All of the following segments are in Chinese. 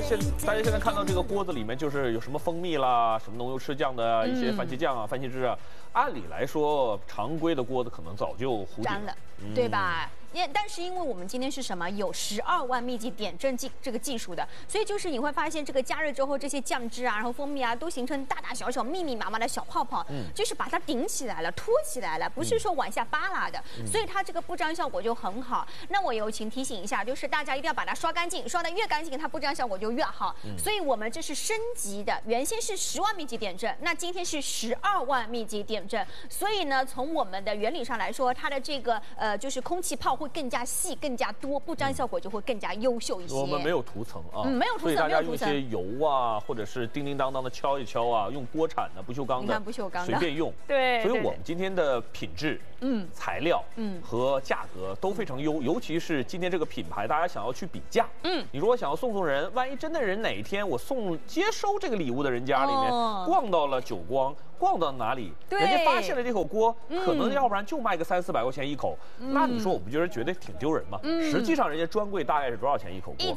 大家现在看到这个锅子里面就是有什么蜂蜜啦，什么浓油赤酱的一些番茄酱啊、番茄汁啊。按理来说，常规的锅子可能早就糊底了，对吧？但是因为我们今天是什么有12万密集点阵这个技术的，所以就是你会发现这个加热之后，这些酱汁啊，然后蜂蜜啊，都形成大大小小、密密麻麻的小泡泡，就是把它顶起来了、托起来了，不是说往下扒拉的，所以它这个不粘效果就很好。那我友情提醒一下，就是大家一定要把它刷干净，刷得越干净，它不粘效果就越好。所以我们这是升级的，原先是10万密集点阵，那今天是12万密集点阵，所以呢，从我们的原理上来说，它的这个就是空气泡会更加细、更加多，不粘效果就会更加优秀一些。 我们没有涂层啊， 没有涂层， 所以大家用一些油啊，或者是叮叮当当的敲一敲啊，用锅铲的、不锈钢的， 你看不锈钢的随便用。 对， 所以我们今天的品质、材料、和价格都非常优，尤其是今天这个品牌，大家想要去比价，你如果想要送人，万一真的人哪一天我接收这个礼物的人家里面，逛到了久光。逛到哪里，人家发现了这口锅，可能要不然就卖个300-400块钱一口，那你说我不觉得挺丢人吗？实际上人家专柜大概是多少钱一口锅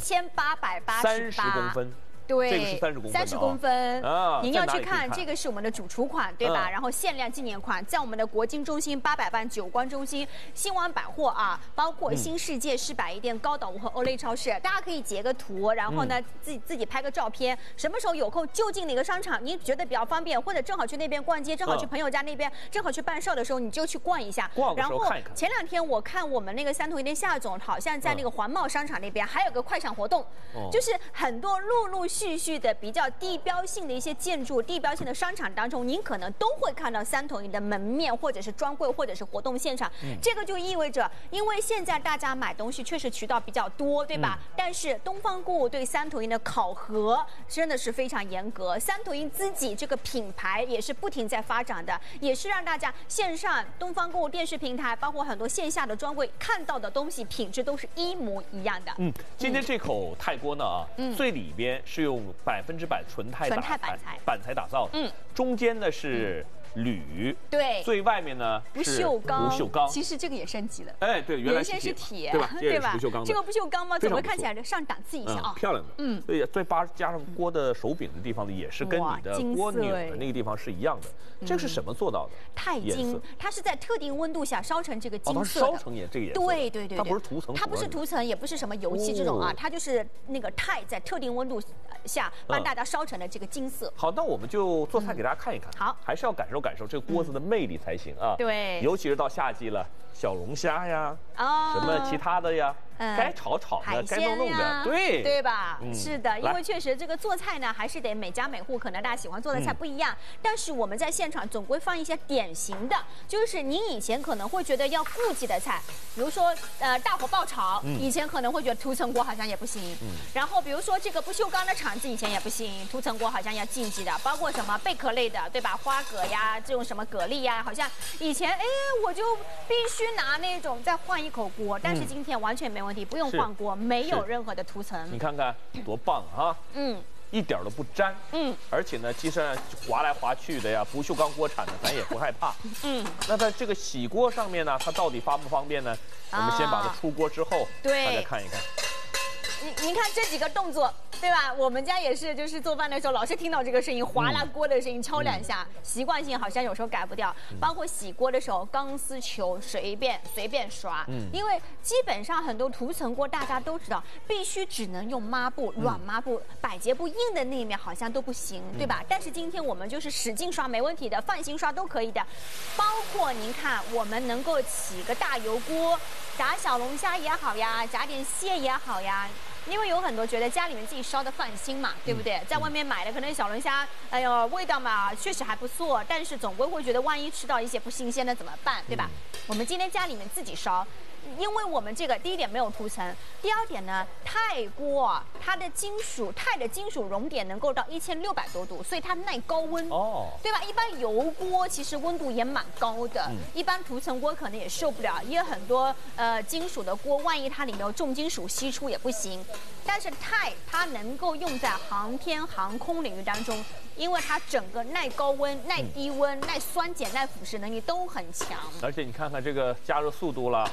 ？1880公分。 对， 这个是30公分啊！您要去看，这个是我们的主厨款，对吧？然后限量纪念款，在我们的国金中心、800万久光中心、新湾百货啊，包括新世界、世百一店、高岛屋和欧莱超市，大家可以截个图，然后呢自己拍个照片，什么时候有空就近哪个商场，您觉得比较方便，或者正好去那边逛街，正好去朋友家那边，正好去办事的时候，你就去逛一下。 然后前2天我看我们那个三同一店夏总，好像在那个环贸商场那边还有个快闪活动，就是很多陆续的比较地标性的一些建筑、地标性的商场当中，您可能都会看到三统一的门面，或者是专柜，或者是活动现场。这个就意味着，因为现在大家买东西确实渠道比较多，对吧？但是东方购物对三统一的考核真的是非常严格，三统一自己这个品牌也是不停在发展的，也是让大家线上东方购物电视平台，包括很多线下的专柜看到的东西品质都是一模一样的。 今天这口泰锅呢最里边是用100%纯钛板材打造的，中间呢是铝， 对， 最外面呢不锈钢。 其实这个也升级了， 哎，对，原先是铁， 对吧？不锈钢的， 这个不锈钢嘛，怎么看起来上档次一下啊？ 漂亮的，所以再加上锅的手柄的地方呢，也是跟你的锅钮的那个地方是一样的。这个是什么做到的？ 钛金，它是在特定温度下烧成这个金色的， 烧成这个颜色。 对， 它不是涂层， 它不是涂层，也不是什么油漆这种啊，它就是那个钛在特定温度下帮大家烧成的这个金色。 好，那我们就做菜给大家看一看。 好， 还是要感受这个锅子的魅力才行啊。 对， 尤其是到夏季了，小龙虾呀，什么其他的呀。该炒的，该弄的， 对吧？是的，因为确实这个做菜呢，还是得每家每户可能大家喜欢做的菜不一样。但是我们在现场总归放一些典型的，就是您以前可能会觉得要顾忌的菜，比如说大火爆炒，以前可能会觉得涂层锅好像也不行。然后比如说这个不锈钢的铲子以前也不行，涂层锅好像要禁忌的。包括什么贝壳类的，对吧？花蛤呀，这种什么蛤蜊呀，好像以前我就必须拿那种再换一口锅，但是今天完全没有。问题不用换锅，没有任何的涂层。 你看看多棒啊！一点都不粘。而且呢，机身滑来滑去的呀，不锈钢锅铲的，咱也不害怕。那在这个洗锅上面呢，它到底方不方便呢？我们先把它出锅之后，大家看一看。 您看这几个动作，对吧？我们家也是，就是做饭的时候老是听到这个声音，划拉锅的声音，敲2下，习惯性好像有时候改不掉。包括洗锅的时候，钢丝球随便刷，因为基本上很多涂层锅大家都知道，必须只能用抹布、软抹布，百洁布硬的那一面好像都不行，对吧？但是今天我们就是使劲刷没问题的，泛型刷都可以的。包括您看，我们能够起个大油锅，炸小龙虾也好呀，炸点蟹也好呀。因为有很多觉得家里面自己烧的放心嘛，对不对？在外面买的可能小龙虾，哎呦味道嘛确实还不错，但是总归会觉得万一吃到一些不新鲜的怎么办，对吧？我们今天家里面自己烧。因为我们这个第一点没有涂层，第二点呢，钛锅它的钛的金属熔点能够到1600多度，所以它耐高温，对吧？一般油锅其实温度也蛮高的，一般涂层锅可能也受不了，也有很多金属的锅，万一它里面有重金属析出也不行。但是钛它能够用在航天航空领域当中，因为它整个耐高温、耐低温、耐酸碱、耐腐蚀能力都很强。 而且你看看这个加热速度了， 哎呦。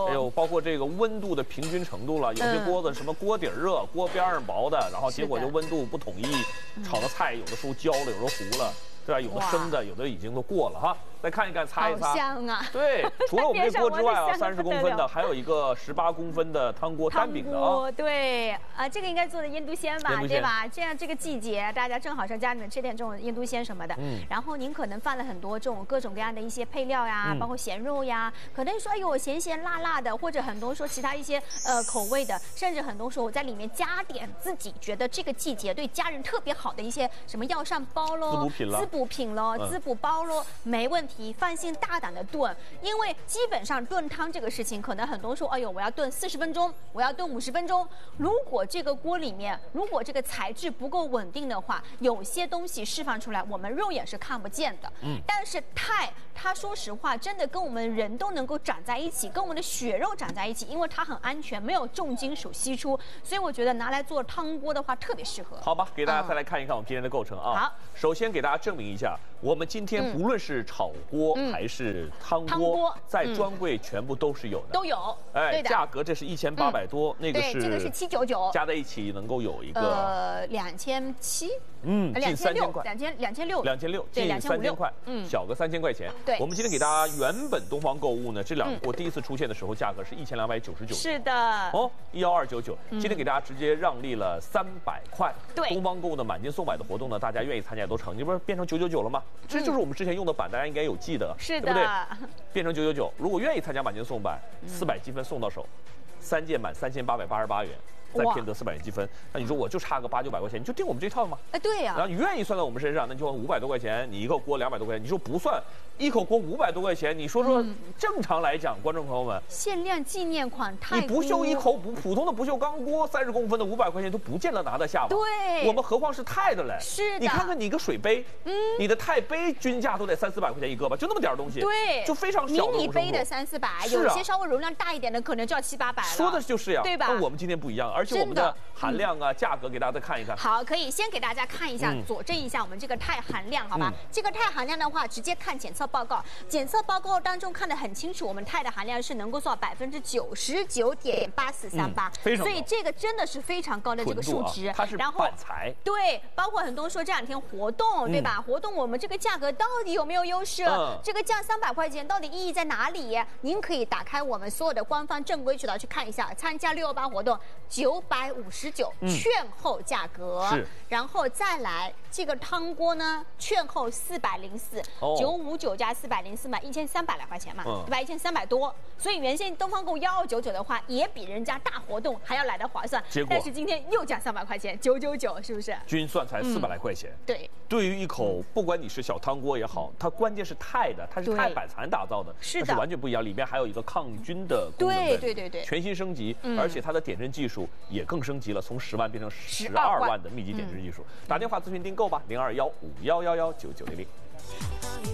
哦， 还有包括这个温度的平均程度了，有些锅子什么锅底热，锅边上薄的，然后结果就温度不统一，炒的菜有的时候焦了，有时候糊了。对吧？有的生的，有的已经都过了哈。再看一看，擦一擦。 好香啊！ 对，除了我们这锅之外啊，30公分的，还有一个18公分的汤锅单饼的啊。 对啊，这个应该做的腌笃鲜吧，对吧？这样这个季节，大家正好上家里面吃点这种腌笃鲜什么的。然后您可能放了很多这种各种各样的一些配料呀，包括咸肉呀，可能说哎呦咸咸辣辣的，或者很多说其他一些口味的，甚至很多说我在里面加点自己觉得这个季节对家人特别好的一些什么药膳包喽。滋补品喽，滋补包喽，没问题，放心大胆的炖，因为基本上炖汤这个事情，可能很多说，哎呦，我要炖40分钟，我要炖50分钟。如果这个锅里面，如果这个材质不够稳定的话，有些东西释放出来，我们肉眼是看不见的。但是钛，它说实话，真的跟我们人都能够长在一起，跟我们的血肉长在一起，因为它很安全，没有重金属析出，所以我觉得拿来做汤锅的话特别适合。 好吧，给大家再来看一看我们今天的构成啊。好，首先给大家证明一下。我们今天不论是炒锅还是汤锅，在专柜全部都是有的， 都有。 哎，价格这是1800多，那个是这个是799， 加在一起能够有一个 2700， 近3000块 ，2600， 近3000块，小个3000块钱。 对， 我们今天给大家原本东方购物呢，这两个锅第一次出现的时候价格是1299， 是的， 哦，11299，今天给大家直接让利了300块。 对， 东方购物的满金送买的活动呢，大家愿意参加也都成，这不是变成999了吗？这就是我们之前用的版，大家应该有记得， 是的， 对不对？变成999，如果愿意参加满金送版，400积分送到手，3件满3888元。再骗得400元积分，那你说我就差个800-900块钱，你就订我们这套嘛？ 哎，对呀。 然后你愿意算在我们身上，那就500多块钱，你一个锅200多块钱，你说不算，一口锅500多块钱，你说正常来讲，观众朋友们， 限量纪念款太你不锈一口普通的不锈钢锅30公分的500块钱都不见得拿得下吧？ 对， 我们何况是钛的嘞？ 是的。 你看看你一个水杯，你的钛杯均价都得300-400块钱一个吧？就那么点东西， 对， 就非常小的迷你杯的300-400，有些稍微容量大一点的可能就要700-800了。 说的就是呀， 对吧？ 那我们今天不一样，而且我们的含量啊、价格给大家再看一看。 好，可以先给大家看一下，佐证一下我们这个钛含量，好吧？这个钛含量的话，直接看检测报告，检测报告当中看得很清楚，我们钛的含量是能够做到99.8438， 非常高， 所以这个真的是非常高的这个数值。 它是板材， 对，包括很多说这2天活动，对吧？活动我们这个价格到底有没有优势？这个降300块钱到底意义在哪里？您可以打开我们所有的官方正规渠道去看一下，参加618活动959。券后价格是， 然后再来这个汤锅呢，券后404，959加404嘛，1300来块钱嘛，对吧？1300多，所以原先东方购1199的话，也比人家大活动还要来得划算。 结果， 但是今天又降300块钱，999，是不是？ 均算才400来块钱。 对， 对于一口，不管你是小汤锅也好，它关键是钛的，它是钛板材打造的， 是的， 是完全不一样。里面还有一个抗菌的功能， 对， 全新升级，而且它的点阵技术也更升级了，从10万变成12万的密集点阵技术。打电话咨询订购吧，0215111990。